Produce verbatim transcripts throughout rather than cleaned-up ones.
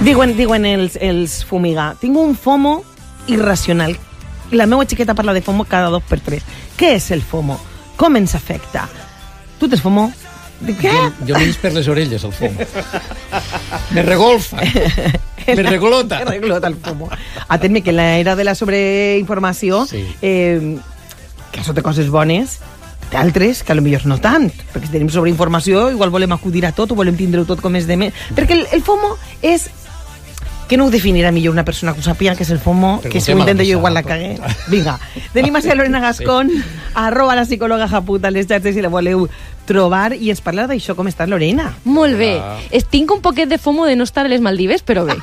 Diuen, diuen els, els Fumiga, tinc un FOMO irracional. La meva xiqueta parla de FOMO cada dos per tres. Què és el FOMO? Com ens afecta? Tu tens FOMO? De què? Jo, jo menys per les orelles, el FOMO. Me regolfa. Me reglota. Me reglota el FOMO. Atén-me que en l'era de la sobreinformació, sí. eh, que això té coses bones, d'altres que potser no tant, perquè si tenim sobreinformació igual volem acudir a tot o volem tindre-ho tot com és de més. Perquè el, el FOMO és... Que no ho definirà millor una persona que ho sàpiga, que és el FOMO, que si ho intento jo igual la cagué. Vinga, tenim a Lorena Gascón, sí. arroba la psicòloga Japuta, les xarxes, si la voleu trobar, i ens parla d'això. Com estàs, Lorena? Molt bé. Ah. Tinc un poquet de FOMO de no estar a les Maldives, però bé.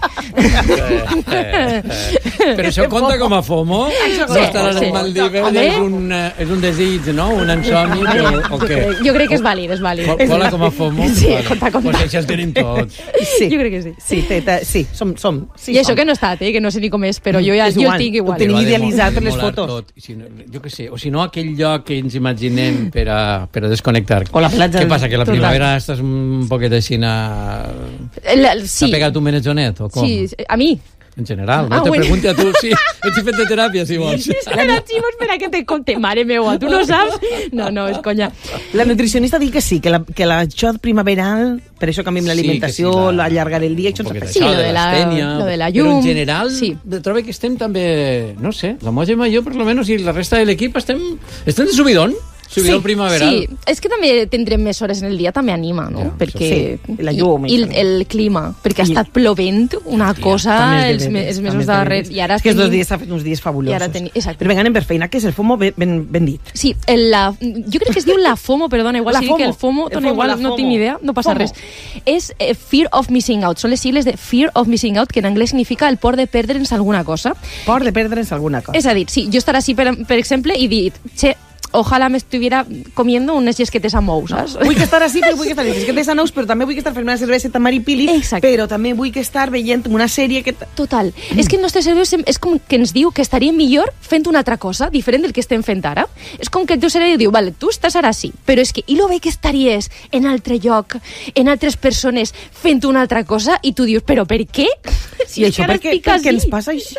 Però això compta com a FOMO? No estar a les Maldives és un, és un desig, no? Un ensomni, o què? Jo crec que és vàlid, és vàlid. Cola com a FOMO? Sí, compta, compta. Pues això els tenim tots. Sí. Jo crec que sí. Sí, te, te, sí som, som. Sí, I això som. Que no he estat, eh? Que no sé ni com és, però jo ja jo el tinc igual. Ho tenim idealitzat per les fotos. Tot. Si no, jo què sé, o si no, aquell lloc que ens imaginem per a, per a desconnectar. O la platja. Què passa, que la primavera estàs un poquet així na... La, sí. T'ha pegat un menejonet, o com? Sí, a mi. En general, no? Ah, Te bueno. pregunti a tu, sí, ets fet de teràpia, si vols. Espera, Ximo, espera que te conte, mare meua, tu no saps? No, no, és conya. La nutricionista diu que sí, que la, que la això primaveral, per això canviem l'alimentació, sí, sí, la... allargar el dia, això ens afecta. Sí, lo de la, lo de la llum. Però en general, sí. trobo que estem també, no sé, la Mògema i jo, per lo menos, i la resta de l'equip, estem, estem de subidón. Subidón sí, primaveral. Sí, és que també tindrem més hores en el dia, també anima, no? Ja, perquè sí, la llum. I, i el, el clima, perquè ha estat plovent una Hòstia, cosa els, me, els mesos darrers. I ara és que els tenim... dos dies s'ha fet uns dies fabulosos. Teni... Però vinga, anem per feina, que és el FOMO ben, ben, ben dit. Sí, el, la, jo crec que es diu la FOMO, perdona, igual la si FOMO. dic que el FOMO, el FOMO igual, no tinc ni idea, no passa FOMO. res. És eh, Fear of Missing Out, són les sigles de Fear of Missing Out, que en anglès significa el por de perdre'ns alguna cosa. Por de perdre'ns alguna cosa. És a dir, sí, jo estar així, per, per exemple, i dir, che, ojalá me estuviera comiendo unes llesquetes amb ous, saps? Vull que estar així, però vull que estar llesquetes amb ous, però també vull que estar fent una cerveseta maripili, Exacte. però també vull que estar veient una sèrie que... Total. Mm. És que el nostre cervell és com que ens diu que estaria millor fent una altra cosa, diferent del que estem fent ara. És com que el teu cervell diu, vale, tu estàs ara sí, però és que, i lo bé que estaries en altre lloc, en altres persones, fent una altra cosa, i tu dius, però per què? Si I això per què ens passa això?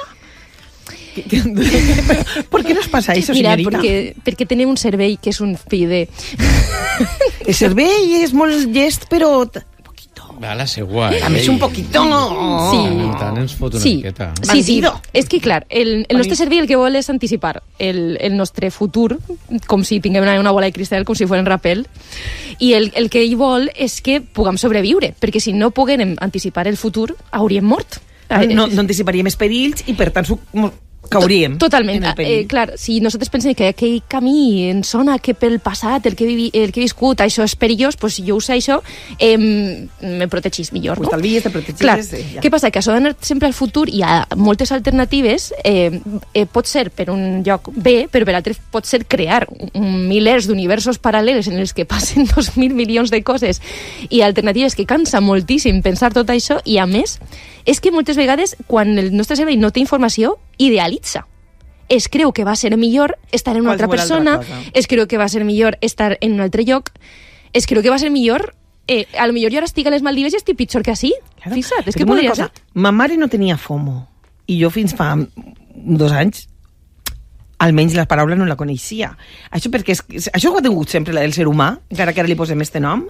¿Por qué nos pasa eso, Mira, señorita? Porque, porque tenim un cervell que és un fill de... El cervell és molt llest, però... Va, la segua, eh? A més, un poquito... Sí. Tant ens fot una sí. miqueta. Sí, sí. És que, clar, el, el nostre cervell el que vol és anticipar el, el nostre futur, com si tinguem una, una bola de cristal, com si fos en rapel, i el, el que ell vol és que puguem sobreviure, perquè si no poguem anticipar el futur, hauríem mort. No, no anticiparíem els perills i, per tant, cauríem. Totalment. Eh, clar, si nosaltres pensem que aquell camí em sona que pel passat, el que, he, el que he viscut, això és perillós, pues jo ho sé això, eh, me protegís millor, no? T'estalvies, te protegís. Clar, eh, ja. què passa? Que això d'anar sempre al futur hi ha moltes alternatives, eh, eh, pot ser per un lloc bé, però per altres pot ser crear un, milers d'universos paral·lels en els que passen dos mil milions de coses i alternatives que cansa moltíssim pensar tot això, i a més és que moltes vegades quan el nostre cervell no té informació, idealitza. Es creu que va ser millor estar en una altra persona, es creu que va ser millor estar en un altre lloc, es creu que va ser millor... Eh, a lo millor jo ara estic a les Maldives i estic pitjor que així. Claro. Fixa't, és que podria ser. Ma mare no tenia FOMO, i jo fins fa dos anys almenys la paraula no la coneixia. Això perquè és, això ho ha tingut sempre el ser humà, encara que ara li posem este nom?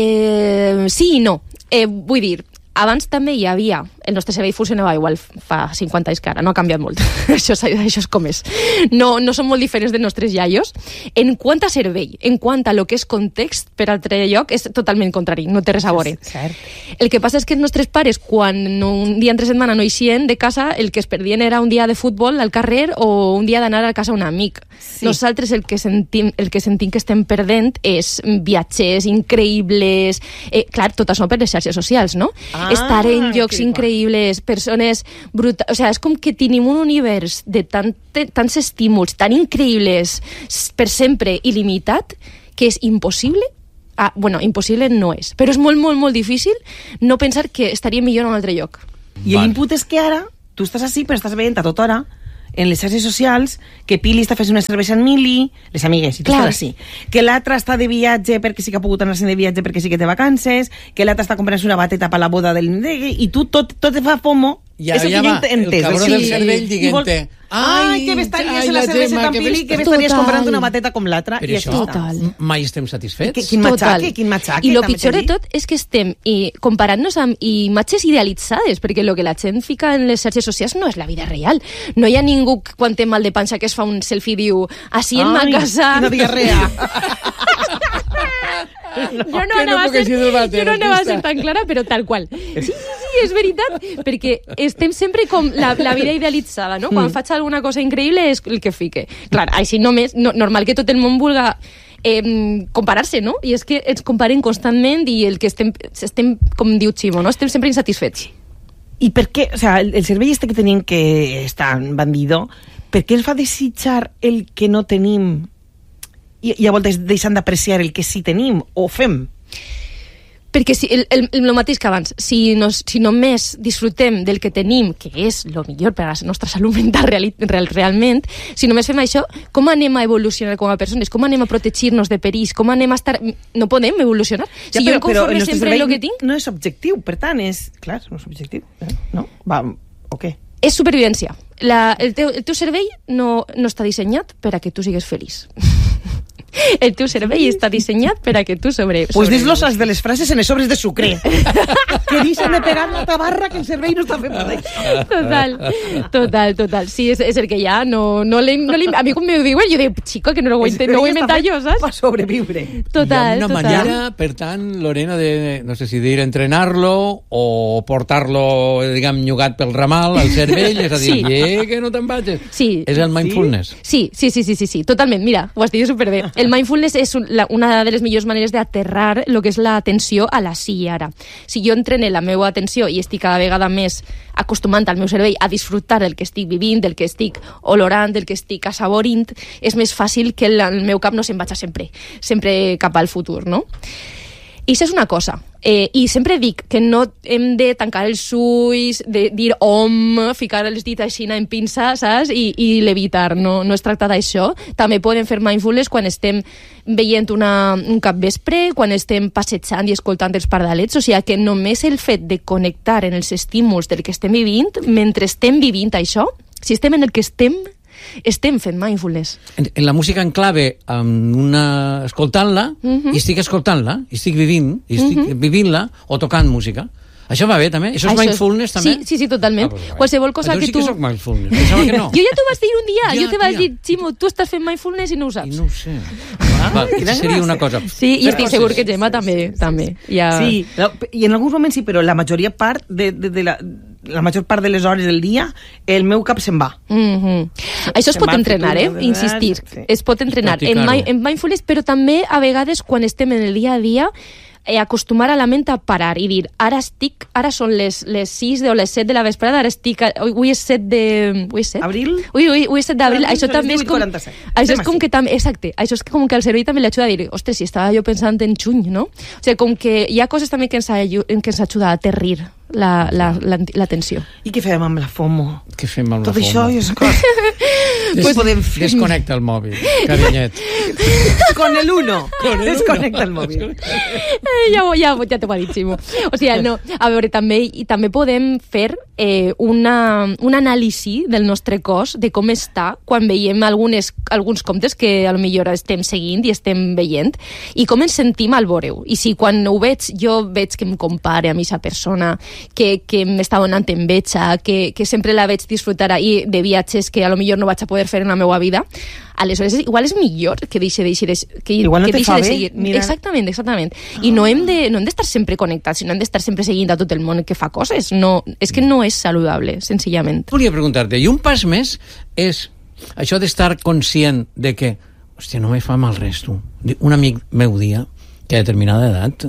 Eh, sí i no. Eh, vull dir, abans també hi havia... El nostre cervell funcionava igual fa cinquanta anys que ara, no ha canviat molt. això, això és com és. No, no són molt diferents dels nostres iaios. En quant a cervell, en quant a lo que és context per altre lloc, és totalment contrari, no té res a veure. El que passa és que els nostres pares, quan un dia entre setmana no eixien de casa, el que es perdien era un dia de futbol al carrer o un dia d'anar a casa un amic. Sí. Nosaltres el que sentim, el que sentim que estem perdent és viatges increïbles, eh, clar, tot això per les xarxes socials, no? Ah, estar en llocs increïbles, persones brutals... O sigui, és com que tenim un univers de tant, tants estímuls tan increïbles per sempre il·limitat que és impossible... Ah, bueno, impossible no és, però és molt, molt, molt difícil no pensar que estaria millor en un altre lloc. I l'input és que ara tu estàs així, però estàs veient a tota hora en les xarxes socials que Pili està fent una cervesa en mili, les amigues, i tu estàs així. Que l'altra està de viatge perquè sí que ha pogut anar-se'n de viatge perquè sí que té vacances, que l'altra està comprant-se una bateta per la boda del... I tu tot, tot te fa FOMO. Ja, ja va, el cabró del cervell dient-te ai, que m'estaries en la cervesa tan Pili, que m'estaries comprant una bateta com l'altra. Per això mai estem satisfets. Quin matxaque, quin matxaque. I el pitjor de tot és que estem comparant-nos amb imatges idealitzades, perquè el que la gent fica en les xarxes socials no és la vida real. No hi ha ningú quan té mal de panxa que es fa un selfie i diu així en ma casa... Ai, quina diarrea. No, jo no anava, no a, ser, bater, jo no anava a ser tan clara, però tal qual. Sí, sí, sí, és veritat, perquè estem sempre com la, la vida idealitzada, no? Quan mm. faig alguna cosa increïble és el que fique. Clar, així només, no, normal que tot el món vulga eh, comparar-se, no? I és que ens comparen constantment i el que estem, estem com diu Ximo, no? Estem sempre insatisfets. I per què, o sea, el, el cervell este que tenim que està bandido, per què ens fa desitjar el que no tenim i, i a voltes deixant d'apreciar el que sí tenim o fem? Perquè si, el, el, el mateix que abans, si, nos, si només disfrutem del que tenim, que és el millor per a la nostra salut mental real, real, realment, si només fem això, com anem a evolucionar com a persones? Com anem a protegir-nos de perills? Com anem a estar... No podem evolucionar. Si ja, però, jo em conforme el sempre en el que tinc... No és objectiu, per tant, és... Clar, no és objectiu. Eh? No? Va, o què? És supervivència. La, el, teu, el teu cervell no, no està dissenyat per a que tu sigues feliç. El teu cervell està dissenyat per a que tu sobre... Pues dis-los de les frases en els sobres de sucre. Que deixen de pegar la tabarra que el cervell no està fent per això. Total, total, total. Sí, és, és el que hi ha. No, no li, no li, a mi com m'ho diuen, jo dic, xico, que no ho he inventat jo, saps? Per sobreviure. Total, hi ha una total. manera, per tant, Lorena, de, no sé si dir entrenarlo o portar-lo, diguem, llogat pel ramal al cervell, és a dir, sí. eh, que no te'n vagis. Sí. És el mindfulness. Sí, sí, sí, sí, sí, sí, totalment. Mira, ho has dit superbé. El mindfulness és un, la, una de les millors maneres d'aterrar el que és l'atenció a l'ací i ara. Si jo entrene la meva atenció i estic cada vegada més acostumant al meu cervell a disfrutar del que estic vivint, del que estic olorant, del que estic assaborint, és més fàcil que el, el meu cap no se'n vagi sempre, sempre cap al futur, no? I això és una cosa. Eh, I sempre dic que no hem de tancar els ulls, de dir om, ficar els dits així en pinça, saps? I, i levitar. No, no es tracta d'això. També podem fer mindfulness quan estem veient una, un capvespre, quan estem passejant i escoltant els pardalets. O sigui que només el fet de connectar en els estímuls del que estem vivint, mentre estem vivint això, si estem en el que estem, estem fent mindfulness. En, en la música en clave, um, una... escoltant-la, uh-huh. i estic escoltant-la, i estic vivint, i estic uh-huh. vivint-la, o tocant música. Això va bé, també? Això és això mindfulness, és... també? Sí, sí, sí, totalment. Ah, pues, Qualsevol cosa que sí tu... que soc mindfulness. Pensava que no. Jo ja t'ho vas dir un dia. Ja, jo te vaig ja. dir, Ximo, tu estàs fent mindfulness i no ho saps. I no ho sé. Ah, va, seria una cosa. Sí, i estic segur que Gemma també. Sí, sí, també. Ja... sí no, i en alguns moments sí, però la majoria part de, de, de la... la major part de les hores del dia, el meu cap se'n va. Mm-hmm. Això es pot entrenar, eh? Insistir. Sí. Es pot entrenar en, mi, en mindfulness, però també a vegades quan estem en el dia a dia eh, acostumar a la ment a parar i dir, ara estic, ara són les, les sis o les set de la vesprada, ara estic, avui és set de... Avui és set? Abril? Ui, ui, ui és set d'abril. Això també és com... Això és com que també... Exacte. Això és com que el cervell també l'ajuda a dir, ostres, si estava jo pensant en juny, no? O sigui, com que hi ha coses també que ens, que ens ajuda a aterrir la, la, la, la tensió. I què fem amb la FOMO? Què fem amb Tot la FOMO? Tot això i és cosa. Des, pues podem fer... Desconnecta el mòbil, carinyet. Con el uno. Con el Desconnecta uno. el mòbil. Eh, ja, ja, ja t'ho va dir, Ximo. O sigui, no, a veure, també, i també podem fer eh, una, un anàlisi del nostre cos, de com està, quan veiem algunes, alguns comptes que a lo millor estem seguint i estem veient, i com ens sentim al veure-ho. I si quan ho veig, jo veig que em compare amb aquesta persona, que, que m'està donant enveja, que, que sempre la veig disfrutar ahir de viatges que a lo millor no vaig a poder fer en la meva vida, aleshores igual és millor que deixi, deixi de, que, igual no que te fa de bé, seguir. mira. Exactament, exactament. Ah. I no hem de, no hem d'estar sempre connectats, sinó hem d'estar sempre seguint a tot el món que fa coses. No, és que no és saludable, senzillament. Volia preguntar-te, i un pas més és això d'estar conscient de que, hòstia, no me fa mal res, tu. Un amic meu dia, que a determinada edat,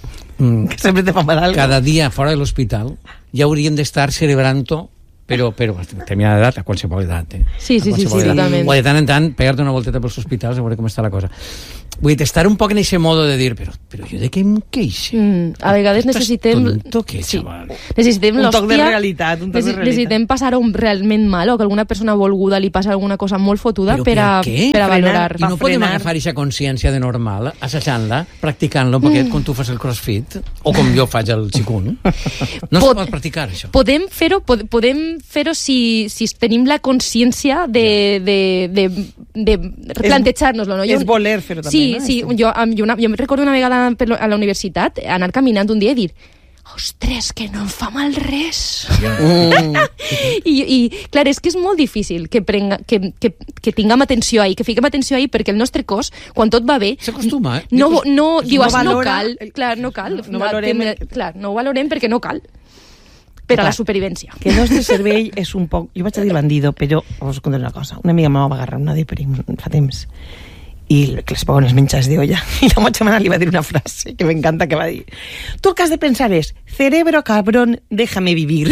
que sempre te fa mal algo. Cada dia fora de l'hospital ja hauríem d'estar celebrant-ho, però, però a determinada edat, a qualsevol edat. Eh? Sí, sí, sí, sí, edat. totalment. O de tant en tant, pegar-te una volteta pels hospitals a veure com està la cosa. vull dir, estar un poc en aquest modo de dir, però, però jo de què em queixo? Mm, a vegades necessitem... Tonto que, sí. xaval. Necessitem un toc de l'hòstia, realitat, un toc de realitat. Necessitem passar-ho realment mal o que alguna persona volguda li passa alguna cosa molt fotuda Però per a, per què? per a Frenar, valorar. I no podem frenar. agafar aquesta consciència de normal, assajant-la, practicant-la un poquet, mm. com tu fas el crossfit, o com jo faig el xicun. No Pot- es pot practicar, això. Podem fer-ho pod podem fer-ho si, si tenim la consciència de, de, de, de plantejar-nos-lo. No? És voler fer-ho també, sí, no? Sí, Esto. jo, jo, una, jo recordo una vegada per lo- a la universitat anar caminant un dia i dir ostres, que no em fa mal res. Mm. I, I, clar, és que és molt difícil que, prenga, que, que, que tinguem atenció ahí, que fiquem atenció ahí, perquè el nostre cos, quan tot va bé... S'acostuma, eh? No, no, No dius, no valora cal. el- Clar, no cal. No valorem Tindre- el- Clar, no ho valorem perquè no cal. Per a la Clar, supervivència. Que el nostre cervell és un poc... Jo vaig a dir bandido, però us contaré una cosa. Una amiga meva va agarrar una deprim fa temps i que les pogones menjas de olla. I la meva mare li va dir una frase que m'encanta, que va dir: tu el que has de pensar és, cerebro cabrón, déjame vivir.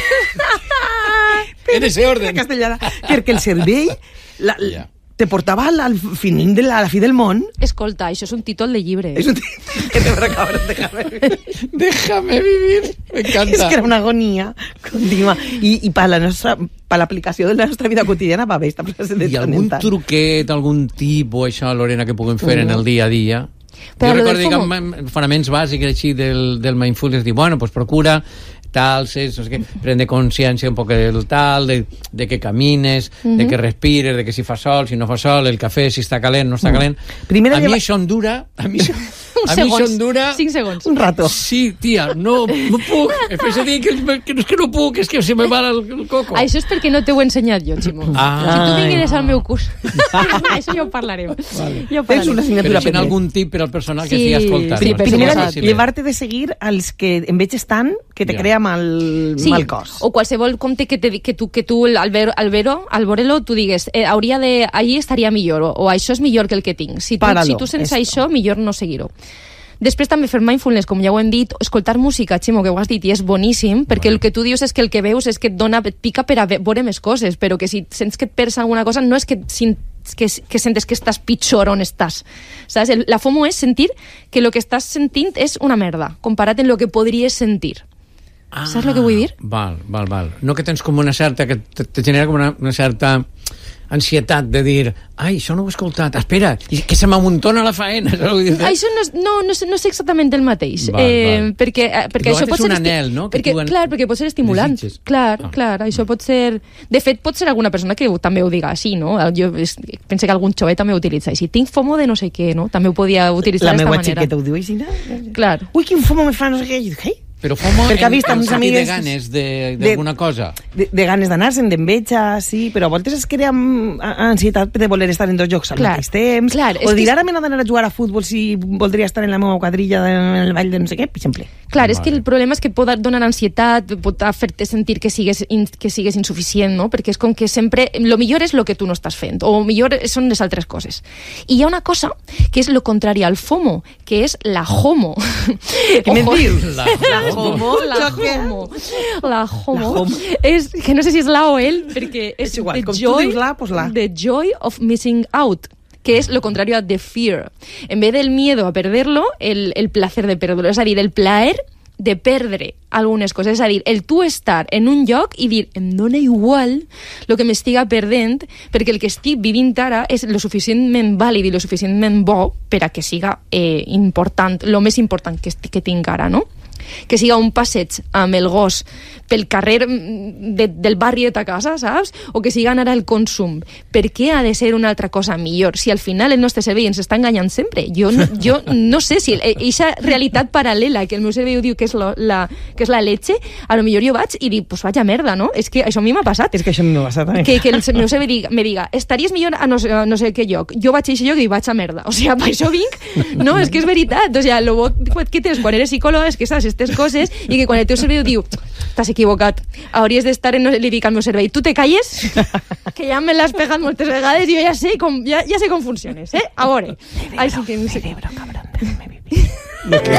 En ese orden. En castellana. Perquè el cervell la, Ja. te portava al, al, fin de la, a la fi del món. Escolta, això és un títol de llibre. És un cerebro cabrón, déjame vivir. Déjame vivir. M'encanta. És que era una agonia contínua. I, i per la nostra, per l'aplicació de la nostra vida quotidiana va bé esta frase de Hi ha tant en algun tant. truquet, algun tipus, això, Lorena, que puguem fer en el dia a dia? Però jo lo recordo del que FOMO- amb fonaments bàsics així del, del mindfulness, dir, bueno, pues procura tal, ses, no sé què, prendre consciència un poc del tal, de, de que camines, Mhm. de que respires, de que si fa sol, si no fa sol, el cafè, si està calent, no està calent. Primera a mi lleva- això em dura... A mi, Un a mi això segons, em dura... cinc segons. Un rato. Sí, tia, no, no puc. És a dir, que, que, no és que no puc, és que se me va el, el coco. Això és perquè no t'ho he ensenyat jo, Ximo. Ah. Si tu vingueres Ai. al meu curs. Això ja ho parlarem. Vale. Ja ho Tens una parlarem. assignatura Però si pendent. algun tip per al personal que Sí, estigui escoltant. sí, no? per Primera, suposat. llevar-te de seguir als que en veig tant que te Ja. crea mal, Sí, mal cos. o qualsevol compte que, te, que tu, que tu al ver, al ver-ho, al veure-lo, tu digues, eh, hauria de, allí estaria millor, o, o això és millor que el que tinc. Si tu, Páralo, si tu sents esto. això, millor no seguir-ho. Després també fer mindfulness, com ja ho hem dit, escoltar música, Ximo, que ho has dit, i és boníssim, perquè el que tu dius és que el que veus és que et dona, et pica per a ve- veure més coses, però que si sents que et perds alguna cosa, no és que, sin, que, que sentes que estàs pitjor on estàs. Saps? El, la FOMO és sentir que el que estàs sentint és una merda, comparat amb el que podries sentir. Ah, Saps el que vull dir? Val, val, val. No que tens com una certa... que te, te genera com una, una certa ansietat de dir, ai, això no ho he escoltat, espera, i que se m'amuntona la faena. saps? Vull dir, Això no és, no, no, és, no és exactament el mateix. Val, eh, val. Perquè, eh, perquè De això vegades pot és ser... un esti- anhel, no? Que Perquè, tu en- clar, perquè pot ser estimulant. desitges. Clar, Ah. clar, això pot ser... De fet, pot ser alguna persona que ho- també ho diga així, no? Jo és, penso que algun xove també ho utilitza així. Tinc FOMO de no sé què, no? També ho podia utilitzar La d'esta meva manera. xiqueta ho diu així, no? Clar. Ui, quin fomo me fa, no sé què. I dic, ei, Però FOMO Perquè ha en, vist en amb uns sentit de amigues- ganes de- de- d'alguna cosa. de, de ganes d'anar-se'n, d'enveja, sí, però a voltes es crea mm, a- ansietat de voler estar en dos llocs al Clar, mateix temps, clar, és o de dir, que és- ara m'he d'anar a jugar a futbol si voldria estar en la meva quadrilla de- en el ball de no sé què, per exemple. Clar, és que Vale. el problema és que pot donar ansietat, pot fer-te sentir que sigues, in, que sigues insuficient, no? Perquè és com que sempre... Lo millor és lo que tu no estàs fent, o millor són les altres coses. I hi ha una cosa que és lo contrari al FOMO, que és la HOMO. Què me Ojo. dius? La La homo, La jo què? homo. La homo. La homo. És, que no sé si és la o el, perquè és, És igual, the com tu joy, dius la, pues la. The joy of missing out, que es lo contrario a the fear. En vez del miedo a perderlo, el, el placer de perderlo. És a dir, el plaer de perdre algunes coses. És a dir, el tu estar en un lloc i dir, em dona igual el que m'estiga perdent, perquè el que estic vivint ara és lo suficientment vàlid i lo suficientment bo per a que siga eh, important, lo més important que, esti- que tinc ara, no? Que siga un passeig amb el gos pel carrer de, del barri de ta casa, saps? O que siga anar al consum. Per què ha de ser una altra cosa millor? Si al final el nostre cervell ens està enganyant sempre. Jo, no- jo no sé si aquesta realitat paral·lela que el meu cervell diu que és, lo, la, que és la leche, a lo millor jo vaig i dic, pues vaig a merda, no? És que això a mi m'ha passat. És que això a mi m'ha passat també. Que, que el meu cervell diga, me diga, estaries millor a no sé, a no sé què lloc. Jo vaig a aquest lloc i vaig a merda. O sigui, per això vinc. No, és que és veritat. O sigui, lo bo que tens quan eres psicòloga és que saps aquestes coses i que quan el teu cervell diu, t'has equivocat, hauries d'estar en... Li dic al meu cervell, tu te calles? Que ja me l'has pegat moltes vegades i jo ja sé com, ja, ja sé com funciones, eh? A veure. Ai, sí que no sé. Cerebro, cabrón, déjame vivir.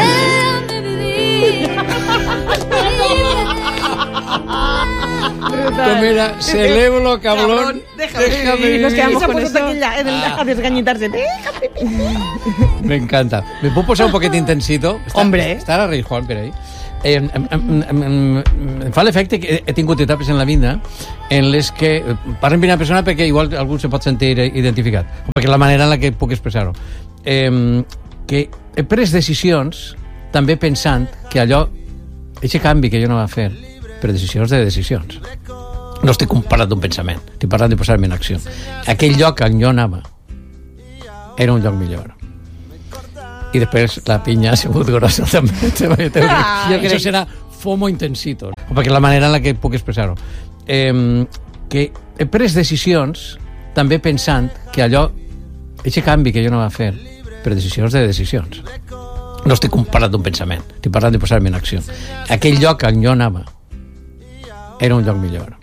Déjame vivir. Però Com era? Celebro, cabrón. Déjame. Déjame Y nos vivir. quedamos Se ha con puesto eso. aquella en el- Ah. a desgañitarse. Déjame vivir. Me encanta. ¿Me puedo posar un poquet intensito? Està, Hombre. Està a reir Juan per ahí. Eh, em, em, em, em, em fa l'efecte que he tingut etapes en la vida en les que parlo en primera persona perquè igual algú se pot sentir identificat, o perquè la manera en la que puc expressar-ho, eh, que he pres decisions també pensant que allò, aquest canvi que jo no va fer, per decisions de decisions, no estic parlant d'un pensament, estic parlant de posar-me en acció. Aquell lloc on jo anava era un lloc millor. I després la pinya ha sigut grossa també. Ah, Jo crec que això serà FOMO intensito, o perquè la manera en la que puc expressar-ho, eh, que he pres decisions també pensant que allò, aquest canvi que jo no va fer, per decisions de decisions, no estic parlant d'un pensament, estic parlant de posar-me en acció. Aquell lloc on jo anava era un lloc millor.